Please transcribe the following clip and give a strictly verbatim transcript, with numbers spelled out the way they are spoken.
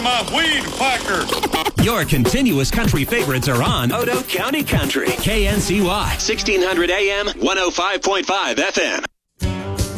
my weed whacker. Your continuous country favorites are on Odo County Country. K N C Y, sixteen hundred A M, one oh five point five F M.